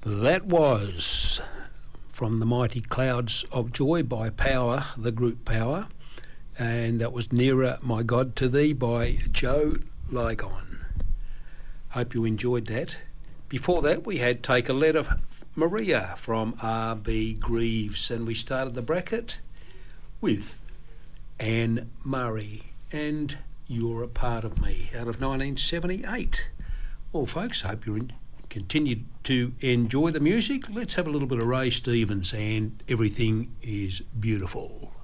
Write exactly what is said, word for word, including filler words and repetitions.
That was from the Mighty Clouds of Joy by Power, the group Power, and that was Nearer My God to Thee by Joe Ligon. Hope you enjoyed that. Before that we had Take a Letter Maria from R B Greaves, and we started the bracket with Anne Murray and You're a Part of Me out of nineteen seventy-eight. Well folks, hope you continue to enjoy the music. Let's have a little bit of Ray Stevens and Everything is Beautiful.